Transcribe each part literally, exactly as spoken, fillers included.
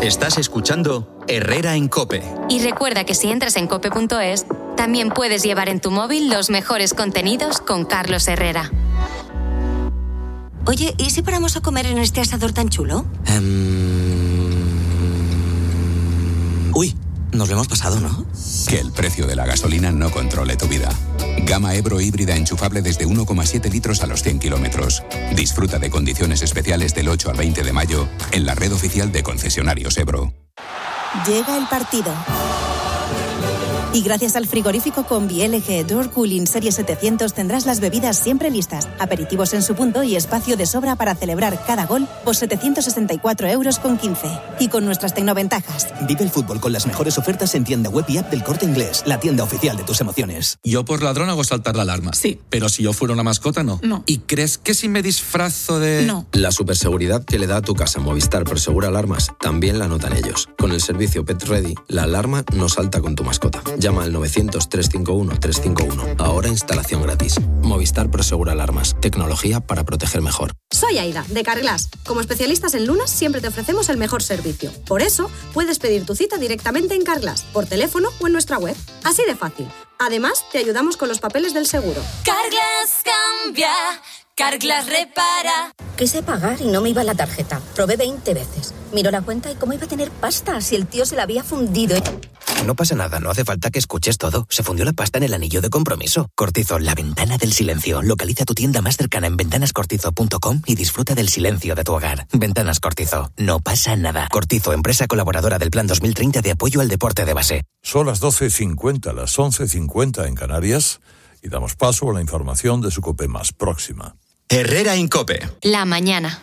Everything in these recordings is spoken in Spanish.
Estás escuchando Herrera en COPE. Y recuerda que si entras en cope punto es, también puedes llevar en tu móvil los mejores contenidos con Carlos Herrera. Oye, ¿y si paramos a comer en este asador tan chulo? Um... Uy, nos lo hemos pasado, ¿no? Que el precio de la gasolina no controle tu vida. Gama Ebro híbrida enchufable desde uno coma siete litros a los cien kilómetros. Disfruta de condiciones especiales del ocho al veinte de mayo en la red oficial de concesionarios Ebro. Llega el partido. Y gracias al frigorífico Combi L G Door Cooling Serie setecientos tendrás las bebidas siempre listas, aperitivos en su punto y espacio de sobra para celebrar cada gol por setecientos sesenta y cuatro euros con quince. Y con nuestras tecnoventajas. Vive el fútbol con las mejores ofertas en tienda web y app del Corte Inglés, la tienda oficial de tus emociones. Yo por ladrón hago saltar la alarma. Sí. Pero si yo fuera una mascota, no. No. ¿Y crees que si me disfrazo de...? No. La superseguridad que le da a tu casa Movistar Prosegura Alarmas también la notan ellos. Con el servicio Pet Ready, la alarma no salta con tu mascota. Llama al novecientos, trescientos cincuenta y uno, trescientos cincuenta y uno. Ahora instalación gratis. Movistar Prosegura Alarmas. Tecnología para proteger mejor. Soy Aida, de Carglass. Como especialistas en lunas, siempre te ofrecemos el mejor servicio. Por eso, puedes pedir tu cita directamente en Carglass, por teléfono o en nuestra web. Así de fácil. Además, te ayudamos con los papeles del seguro. Carglass cambia, Carglass repara. Quise pagar y no me iba la tarjeta. Probé veinte veces. Miró la cuenta y cómo iba a tener pasta si el tío se la había fundido. No pasa nada, no hace falta que escuches todo. Se fundió la pasta en el anillo de compromiso. Cortizo, la ventana del silencio. Localiza tu tienda más cercana en ventanas cortizo punto com y disfruta del silencio de tu hogar. Ventanas Cortizo, no pasa nada. Cortizo, empresa colaboradora del Plan dos mil treinta de apoyo al deporte de base. Son las doce cincuenta, las once cincuenta en Canarias y damos paso a la información de su COPE más próxima. Herrera en COPE. La mañana.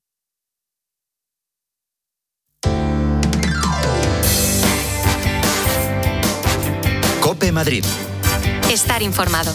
COPE Madrid. Estar informado.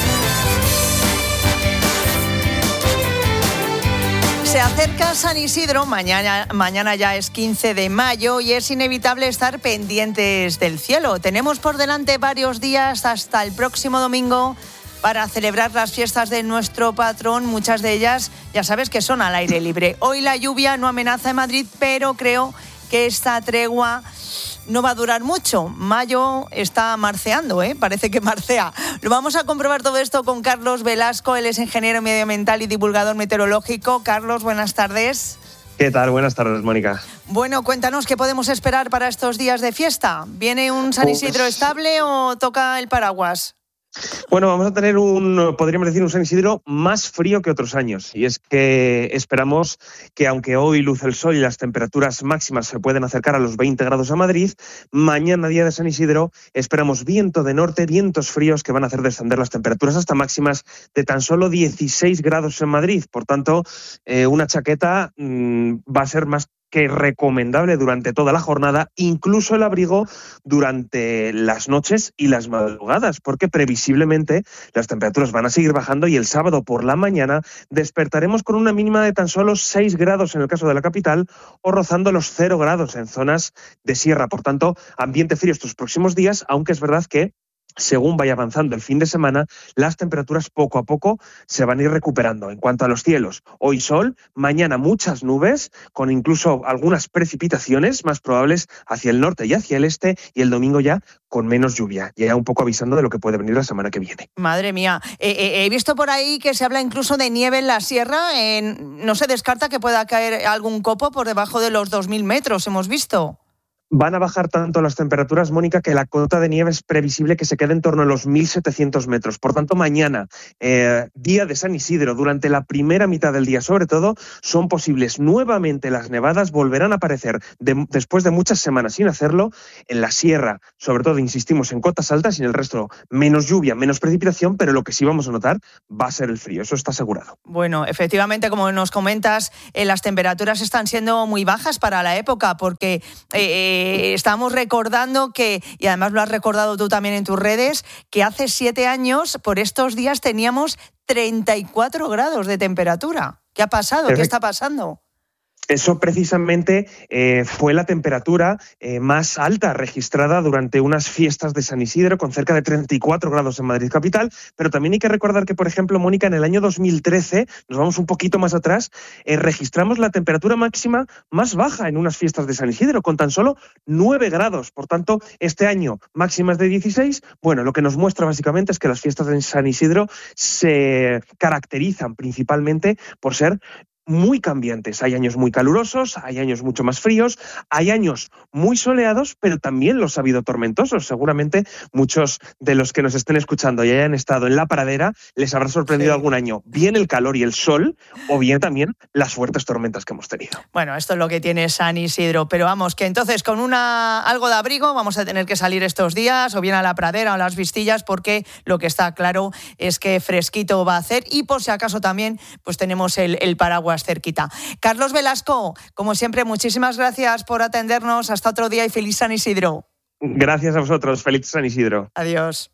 Se acerca San Isidro, mañana, mañana ya es quince de mayo y es inevitable estar pendientes del cielo. Tenemos por delante varios días hasta el próximo domingo para celebrar las fiestas de nuestro patrón, muchas de ellas ya sabes que son al aire libre. Hoy la lluvia no amenaza en Madrid, pero creo que esta tregua no va a durar mucho. Mayo está marceando, ¿eh? Parece que marcea. Lo vamos a comprobar todo esto con Carlos Velasco. Él es ingeniero medioambiental y divulgador meteorológico. Carlos, buenas tardes. ¿Qué tal? Buenas tardes, Mónica. Bueno, cuéntanos qué podemos esperar para estos días de fiesta. ¿Viene un San Isidro estable o toca el paraguas? Bueno, vamos a tener un, podríamos decir, un San Isidro más frío que otros años. Y es que esperamos que, aunque hoy luce el sol y las temperaturas máximas se pueden acercar a los veinte grados a Madrid, mañana, día de San Isidro, esperamos viento de norte, vientos fríos que van a hacer descender las temperaturas hasta máximas de tan solo dieciséis grados en Madrid. Por tanto, eh, una chaqueta mmm, va a ser más que recomendable durante toda la jornada, incluso el abrigo durante las noches y las madrugadas, porque previsiblemente las temperaturas van a seguir bajando y el sábado por la mañana despertaremos con una mínima de tan solo seis grados en el caso de la capital o rozando los cero grados en zonas de sierra. Por tanto, ambiente frío estos próximos días, aunque es verdad que según vaya avanzando el fin de semana, las temperaturas poco a poco se van a ir recuperando. En cuanto a los cielos, hoy sol, mañana muchas nubes, con incluso algunas precipitaciones más probables hacia el norte y hacia el este, y el domingo ya con menos lluvia, ya un poco avisando de lo que puede venir la semana que viene. Madre mía, eh, eh, he visto por ahí que se habla incluso de nieve en la sierra. Eh, no se descarta que pueda caer algún copo por debajo de los dos mil metros, hemos visto. Van a bajar tanto las temperaturas, Mónica, que la cota de nieve es previsible que se quede en torno a los mil setecientos metros. Por tanto, mañana, eh, día de San Isidro, durante la primera mitad del día sobre todo, son posibles nuevamente las nevadas, volverán a aparecer de, después de muchas semanas sin hacerlo en la sierra, sobre todo, insistimos, en cotas altas y en el resto menos lluvia, menos precipitación, pero lo que sí vamos a notar va a ser el frío, eso está asegurado. Bueno, efectivamente, como nos comentas, eh, las temperaturas están siendo muy bajas para la época, porque Eh, Eh, estamos recordando que, y además lo has recordado tú también en tus redes, que hace siete años, por estos días, teníamos treinta y cuatro grados de temperatura. ¿Qué ha pasado? ¿Qué está pasando? Eso precisamente eh, fue la temperatura eh, más alta registrada durante unas fiestas de San Isidro, con cerca de treinta y cuatro grados en Madrid capital, pero también hay que recordar que, por ejemplo, Mónica, en el año dos mil trece, nos vamos un poquito más atrás, eh, registramos la temperatura máxima más baja en unas fiestas de San Isidro, con tan solo nueve grados. Por tanto, este año máximas de dieciséis, bueno, lo que nos muestra básicamente es que las fiestas de San Isidro se caracterizan principalmente por ser muy cambiantes. Hay años muy calurosos, hay años mucho más fríos, hay años muy soleados, pero también los ha habido tormentosos. Seguramente muchos de los que nos estén escuchando y hayan estado en la pradera les habrá sorprendido sí. algún año bien el calor y el sol, o bien también las fuertes tormentas que hemos tenido. Bueno, esto es lo que tiene San Isidro, pero vamos, que entonces con una algo de abrigo vamos a tener que salir estos días, o bien a la pradera o a las Vistillas, porque lo que está claro es que fresquito va a hacer, y por si acaso también pues tenemos el, el paraguas cerquita. Carlos Velasco, como siempre, muchísimas gracias por atendernos. Hasta otro día y feliz San Isidro. Gracias a vosotros. Feliz San Isidro. Adiós.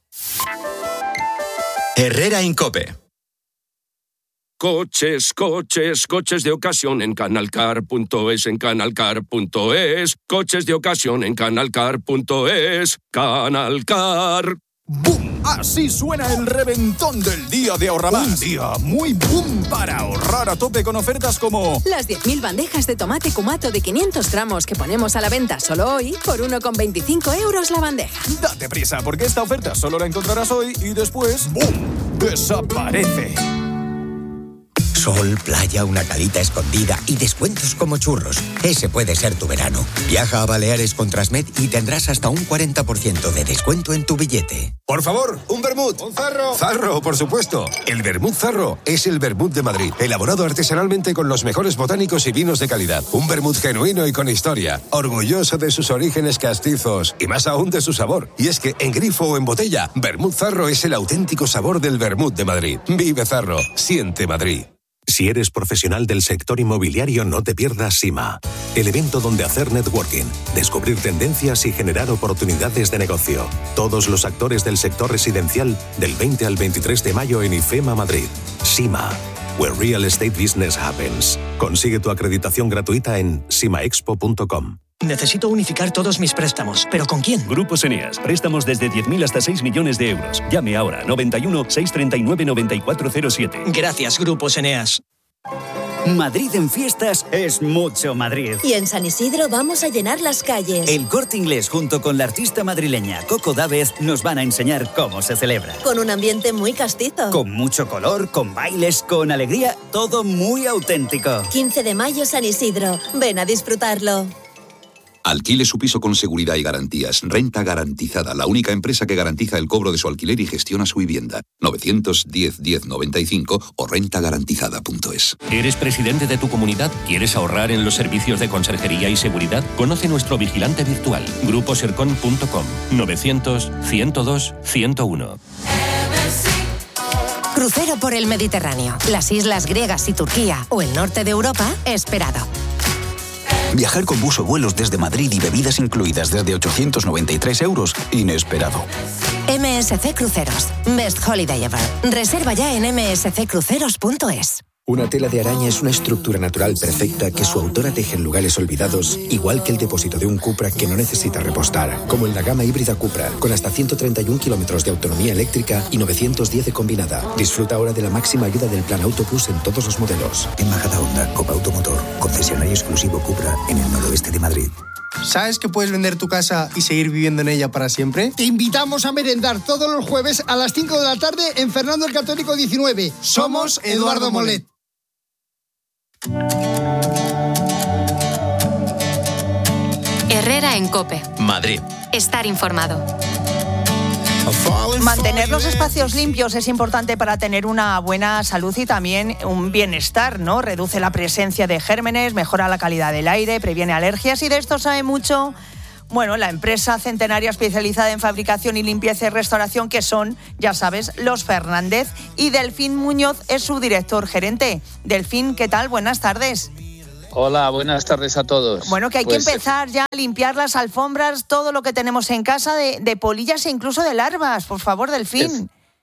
Herrera en COPE. Coches, coches, coches de ocasión en canalcar punto es, en canalcar punto es. Coches de ocasión en canalcar punto es. Canalcar. ¡Bum! Así suena el reventón del día de Ahorramás. Un día muy boom para ahorrar a tope con ofertas como las diez mil bandejas de tomate cumato de quinientos gramos que ponemos a la venta solo hoy por uno con veinticinco euros la bandeja. Date prisa, porque esta oferta solo la encontrarás hoy y después ¡bum! Desaparece. Sol, playa, una calita escondida y descuentos como churros. Ese puede ser tu verano. Viaja a Baleares con Transmed y tendrás hasta un cuarenta por ciento de descuento en tu billete. Por favor, un vermut. Un zarro. Zarro, por supuesto. El vermut Zarro es el vermut de Madrid, elaborado artesanalmente con los mejores botánicos y vinos de calidad. Un vermut genuino y con historia, orgulloso de sus orígenes castizos y más aún de su sabor. Y es que en grifo o en botella, vermut Zarro es el auténtico sabor del vermut de Madrid. Vive Zarro, siente Madrid. Si eres profesional del sector inmobiliario, no te pierdas SIMA, el evento donde hacer networking, descubrir tendencias y generar oportunidades de negocio. Todos los actores del sector residencial del veinte al veintitrés de mayo en IFEMA Madrid. SIMA, where real estate business happens. Consigue tu acreditación gratuita en simaexpo punto com. Necesito unificar todos mis préstamos, ¿pero con quién? Grupos Eneas. Préstamos desde diez mil hasta seis millones de euros. Llame ahora. noventa y uno, seiscientos treinta y nueve, noventa y cuatro cero siete. Gracias, Grupos Eneas. Madrid en fiestas es mucho Madrid. Y en San Isidro vamos a llenar las calles. El Corte Inglés, junto con la artista madrileña Coco Dávez, nos van a enseñar cómo se celebra. Con un ambiente muy castizo. Con mucho color, con bailes, con alegría, todo muy auténtico. quince de mayo, San Isidro. Ven a disfrutarlo. Alquile su piso con seguridad y garantías. Renta Garantizada, la única empresa que garantiza el cobro de su alquiler y gestiona su vivienda. novecientos diez, diez noventa y cinco o renta garantizada punto es. ¿Eres presidente de tu comunidad? ¿Quieres ahorrar en los servicios de conserjería y seguridad? Conoce nuestro vigilante virtual. grupo sercon punto com. novecientos, ciento dos, ciento uno. Crucero por el Mediterráneo, las islas griegas y Turquía o el norte de Europa, esperado. Viajar con bus o vuelos desde Madrid y bebidas incluidas desde ochocientos noventa y tres euros, inesperado. M S C Cruceros. Best Holiday Ever. Reserva ya en eme ese ce cruceros punto es. Una tela de araña es una estructura natural perfecta que su autora teje en lugares olvidados, igual que el depósito de un Cupra que no necesita repostar, como en la gama híbrida Cupra, con hasta ciento treinta y un kilómetros de autonomía eléctrica y novecientos diez de combinada. Disfruta ahora de la máxima ayuda del plan Auto Plus en todos los modelos. En Majadahonda, Copa Automotor, concesionario exclusivo Cupra en el noroeste de Madrid. ¿Sabes que puedes vender tu casa y seguir viviendo en ella para siempre? Te invitamos a merendar todos los jueves a las cinco de la tarde en Fernando el Católico diecinueve. Somos Eduardo Molet. Herrera en COPE. Madrid. Estar informado. Mantener los espacios limpios es importante para tener una buena salud y también un bienestar, ¿no? Reduce la presencia de gérmenes, mejora la calidad del aire, previene alergias y de esto sabe mucho, bueno, la empresa centenaria especializada en fabricación y limpieza y restauración que son, ya sabes, los Fernández, y Delfín Muñoz es su director gerente. Delfín, ¿qué tal? Buenas tardes. Hola, buenas tardes a todos. Bueno, que hay pues, que empezar ya a limpiar las alfombras, todo lo que tenemos en casa de, de polillas e incluso de larvas. Por favor, Delfín.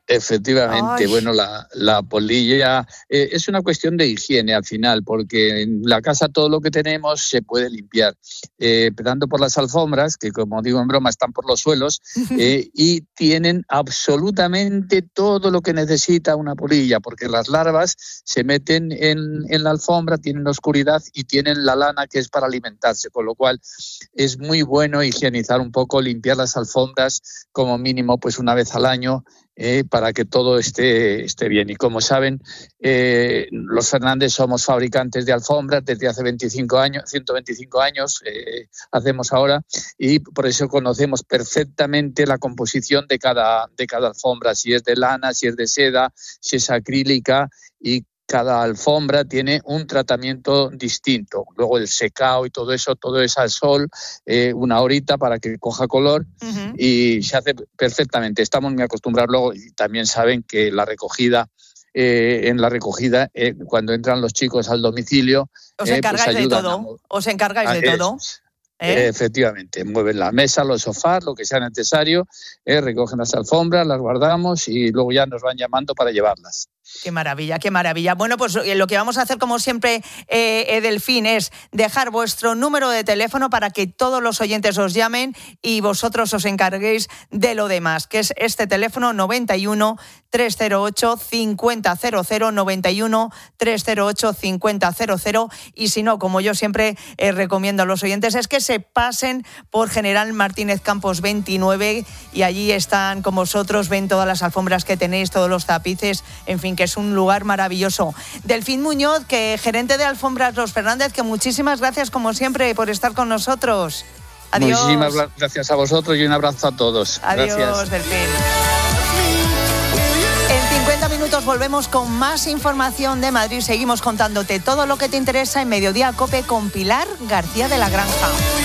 Efectivamente, Ay. bueno, la, la polilla eh, es una cuestión de higiene al final, porque en la casa todo lo que tenemos se puede limpiar, eh, empezando por las alfombras, que como digo en broma están por los suelos, eh, y tienen absolutamente todo lo que necesita una polilla, porque las larvas se meten en, en la alfombra, tienen oscuridad y tienen la lana que es para alimentarse, con lo cual es muy bueno higienizar un poco, limpiar las alfombras como mínimo pues una vez al año, Eh, para que todo esté, esté bien. Y como saben, eh, los Fernández somos fabricantes de alfombras desde hace veinticinco años, ciento veinticinco años eh, hacemos ahora, y por eso conocemos perfectamente la composición de cada, de cada alfombra, si es de lana, si es de seda, si es acrílica, y cada alfombra tiene un tratamiento distinto. Luego el secado y todo eso, todo es al sol, eh, una horita para que coja color, uh-huh. y se hace perfectamente. Estamos muy acostumbrados luego, y también saben que la recogida, eh, en la recogida, eh, cuando entran los chicos al domicilio, os eh, encargáis pues de ayudan todo, a... os encargáis ah, de es, todo. ¿Eh? Efectivamente, mueven la mesa, los sofás, lo que sea necesario, eh, recogen las alfombras, las guardamos y luego ya nos van llamando para llevarlas. Qué maravilla, qué maravilla. Bueno, pues lo que vamos a hacer, como siempre, eh, Edelfín, es dejar vuestro número de teléfono para que todos los oyentes os llamen y vosotros os encarguéis de lo demás, que es este teléfono noventa y uno, trescientos ocho, cincuenta cero cero, noventa y uno, trescientos ocho, cincuenta cero cero. Y si no, como yo siempre eh, recomiendo a los oyentes, es que se pasen por General Martínez Campos veintinueve y allí están con vosotros, ven todas las alfombras que tenéis, todos los tapices, en fin, que es un lugar maravilloso. Delfín Muñoz, que gerente de Alfombras Los Fernández, que muchísimas gracias como siempre por estar con nosotros. Adiós. Muchísimas gracias a vosotros y un abrazo a todos. Adiós, gracias. Delfín. En cincuenta minutos volvemos con más información de Madrid. Seguimos contándote todo lo que te interesa en Mediodía COPE con Pilar García de la Granja.